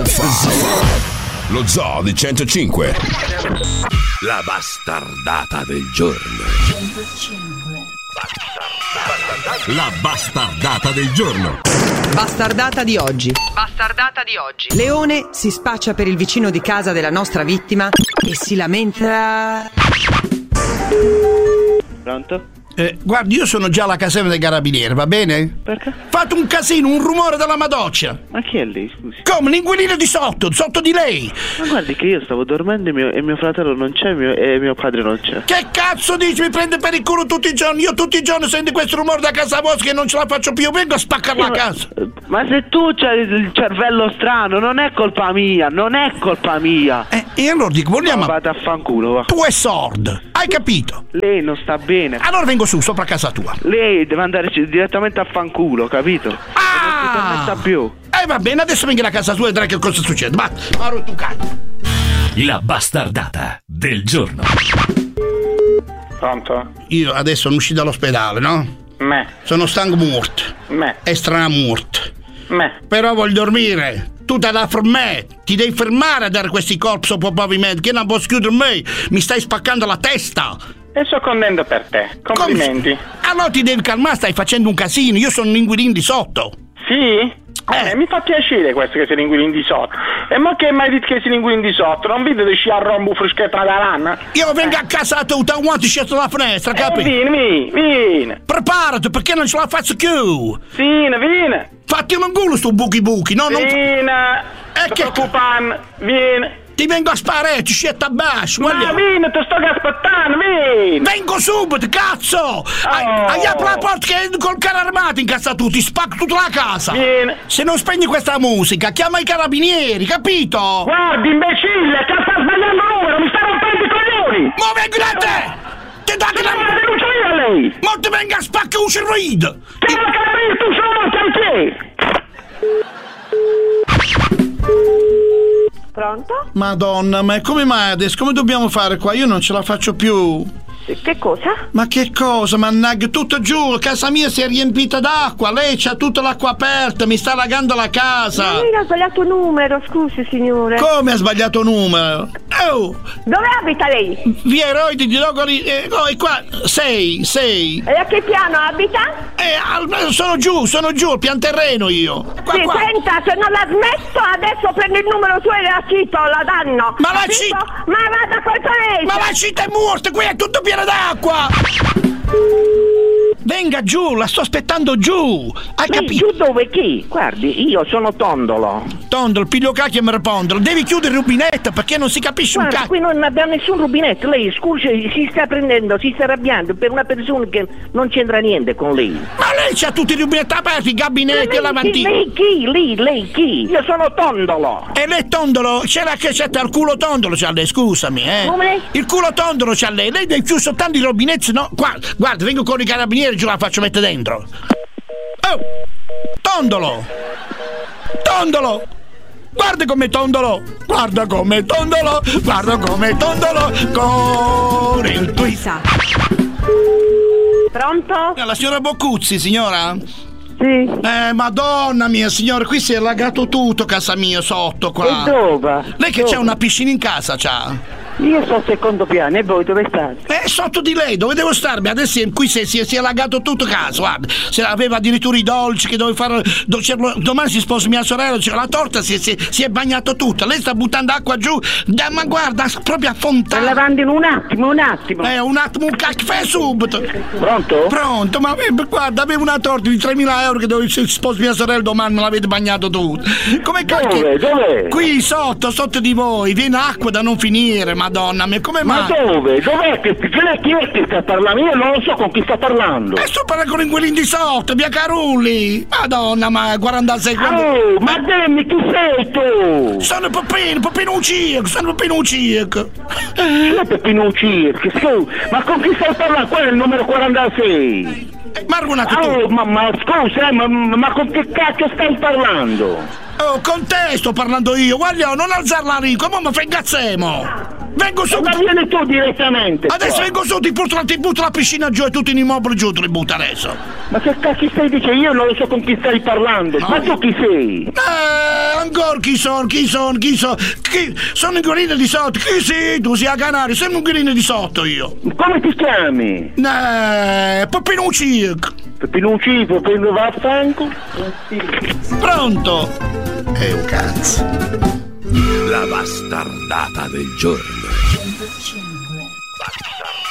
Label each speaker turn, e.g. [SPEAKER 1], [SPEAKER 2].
[SPEAKER 1] Alfa. Lo Zoo di 105.
[SPEAKER 2] La bastardata del giorno.
[SPEAKER 3] 105.
[SPEAKER 2] La bastardata del giorno.
[SPEAKER 4] Bastardata di oggi.
[SPEAKER 3] Bastardata di oggi.
[SPEAKER 4] Leone si spaccia per il vicino di casa della nostra vittima e si lamenta.
[SPEAKER 5] Pronto?
[SPEAKER 6] Guardi, io sono già alla caserma dei carabinieri, va bene?
[SPEAKER 5] Perché?
[SPEAKER 6] Fate un casino, un rumore della madoccia.
[SPEAKER 5] Ma chi è lei, scusi?
[SPEAKER 6] Come? L'inquilino di sotto di lei.
[SPEAKER 5] Ma guardi che io stavo dormendo e mio fratello non c'è e mio padre non c'è.
[SPEAKER 6] Che cazzo dici? Mi prende per il culo tutti i giorni. Io tutti i giorni sento questo rumore da casa vostra che non ce la faccio più. Vengo a spaccare la casa.
[SPEAKER 5] Ma se tu c'hai il cervello strano, non è colpa mia, non è colpa mia.
[SPEAKER 6] E allora dico, vogliamo...
[SPEAKER 5] No, vado a fanculo, va.
[SPEAKER 6] Tu è sordo, hai capito?
[SPEAKER 5] Lei non sta bene.
[SPEAKER 6] Allora vengo su, sopra casa tua.
[SPEAKER 5] Lei deve andare direttamente a fanculo, capito? Non si permetta più.
[SPEAKER 6] Va bene, adesso vengi a casa tua e vedrai che cosa succede. Ma tu cazzo.
[SPEAKER 2] La bastardata del giorno.
[SPEAKER 7] Pronto?
[SPEAKER 6] Io adesso sono uscito dall'ospedale, no? Sono stanco morto. E stramorto. Però voglio dormire. Tu da me, ti devi fermare a dare questi colpi sopra pavimento, che non posso chiudere me, mi stai spaccando la testa.
[SPEAKER 7] E sto contento per te, complimenti.
[SPEAKER 6] Allora ti devi calmare, stai facendo un casino, io sono un inquilino di sotto.
[SPEAKER 7] Sì? Mi fa piacere questo che sei l'inquilino di sotto. E ma che mai detto che sei l'inquilino di sotto? Non vedo che a rombo freschetta da lana?
[SPEAKER 6] Io vengo a casa tua, ti sceso dalla finestra, capito?
[SPEAKER 7] Vieni.
[SPEAKER 6] Preparati, perché non ce la faccio più.
[SPEAKER 7] Vieni.
[SPEAKER 6] Fatti un culo sto buchi, no?
[SPEAKER 7] Vieni.
[SPEAKER 6] E che
[SPEAKER 7] preoccupare, vieni.
[SPEAKER 6] Ti vengo a sparare, ti scetta a basso.
[SPEAKER 7] Ma vieni, ti sto aspettando, vieni.
[SPEAKER 6] Vengo subito, cazzo. Hai apri la porta che col carro armato in casa tu, ti spacco tutta la casa.
[SPEAKER 7] Vieni.
[SPEAKER 6] Se non spegni questa musica, chiama i carabinieri, capito?
[SPEAKER 7] Guardi, imbecille, che sta sbagliando numero, mi sta rompendo i coglioni.
[SPEAKER 6] Ma vengo da te. Ti dà che la
[SPEAKER 7] denuncia io a lei.
[SPEAKER 6] Ma ti venga a spaccare un cervello.
[SPEAKER 7] Che la carabinieri tu sono morti anche.
[SPEAKER 8] Pronto?
[SPEAKER 6] Madonna, ma come mai adesso? Come dobbiamo fare qua? Io non ce la faccio più.
[SPEAKER 8] Che cosa?
[SPEAKER 6] Ma che cosa? Mannaggia, tutto giù, casa mia si è riempita d'acqua, lei c'ha tutta l'acqua aperta, mi sta allagando la casa.
[SPEAKER 8] Ma lei ha sbagliato numero, scusi signore.
[SPEAKER 6] Come ha sbagliato numero?
[SPEAKER 8] Dove abita lei?
[SPEAKER 6] Via Eroi di Logori, qua, 6.
[SPEAKER 8] E a che piano abita?
[SPEAKER 6] Sono giù, al pian terreno io. Qua.
[SPEAKER 8] Senta, se non l'ha smesso adesso prendo il numero suo e la cito, la danno.
[SPEAKER 6] Ma la cito?
[SPEAKER 8] Ma vada col paese.
[SPEAKER 6] Ma la cita è morta, qui è tutto pieno d'acqua. Venga giù, la sto aspettando giù. Hai capito?
[SPEAKER 9] Giù dove chi? Guardi, io sono Tondolo.
[SPEAKER 6] Tondolo, piglio cacchio e me repondolo. Devi chiudere il rubinetto perché non si capisce un cacchio.
[SPEAKER 9] Qui non abbiamo nessun rubinetto. Lei, scusi, si sta arrabbiando per una persona che non c'entra niente con lei.
[SPEAKER 6] Ma lei c'ha tutti i rubinetti aperti, i gabinetti e lavandini.
[SPEAKER 9] Lei chi? Lei chi? Io sono Tondolo.
[SPEAKER 6] E lei Tondolo? C'è il culo tondolo c'ha lei, scusami,
[SPEAKER 9] Come?
[SPEAKER 6] Il culo tondolo c'ha lei. Lei deve chiudere soltanto i rubinetti, no? Guarda, vengo con i carabinieri, ce la faccio mettere dentro. Oh! Tondolo! Guarda come tondolo con il twist.
[SPEAKER 8] Pronto?
[SPEAKER 6] La signora Boccuzzi, signora?
[SPEAKER 8] Sì.
[SPEAKER 6] Madonna mia, signora, qui si è allagato tutto casa mia sotto qua.
[SPEAKER 9] E dove?
[SPEAKER 6] Lei che c'ha una piscina in casa, c'ha?
[SPEAKER 9] Io sto al secondo piano e voi dove state?
[SPEAKER 6] Sotto di lei, dove devo starmi? Adesso qui si è allagato tutto casa, guarda. Se aveva addirittura i dolci che dovevo fare. Domani si sposa mia sorella, c'era la torta, si è bagnato tutto. Lei sta buttando acqua giù, ma guarda, proprio a fontana.
[SPEAKER 9] Sta lavando in un attimo.
[SPEAKER 6] Un attimo, un caffè subito.
[SPEAKER 9] Pronto,
[SPEAKER 6] ma guarda, avevo una torta di 3.000 euro che dovevo si sposa mia sorella domani, me l'avete bagnato tutto. Come cacchio?
[SPEAKER 9] Dove?
[SPEAKER 6] Qui sotto di voi, viene acqua da non finire, Madonna mia, come mai?
[SPEAKER 9] Ma dove? Dov'è che chi è che sta parlando? Io non lo so con chi sta parlando.
[SPEAKER 6] Sto parlando con l'inquilino di sotto, via Carulli. Madonna, ma 46
[SPEAKER 9] ma dimmi chi sei tu?
[SPEAKER 6] Sono Peppino Ucirco.
[SPEAKER 9] Sono Peppino Ucirco, scusa, ma con chi stai parlando? Quello è il numero 46.
[SPEAKER 6] Ma
[SPEAKER 9] scusa, ma con che cacchio stai parlando?
[SPEAKER 6] Oh, con te sto parlando io, guarda, non alzarla Rico, ma fengazzemo! Vengo su!
[SPEAKER 7] Ma vieni tu direttamente!
[SPEAKER 6] Adesso
[SPEAKER 7] qua.
[SPEAKER 6] vengo su, ti butto la piscina giù e tutti gli immobili giù te li butto adesso!
[SPEAKER 7] Ma che cazzo stai dicendo? Io non lo so con chi stai parlando! No. Ma tu chi sei?
[SPEAKER 6] Ancora chi sono? Sono un guarino di sotto! Chi sei? Tu sei a Canario, sei un guarino di sotto io!
[SPEAKER 7] Come ti chiami?
[SPEAKER 6] Peppino Circo!
[SPEAKER 7] Peppino Circo, prendo vaffanculo?
[SPEAKER 6] Pronto? Un cazzo!
[SPEAKER 2] La bastardata del giorno.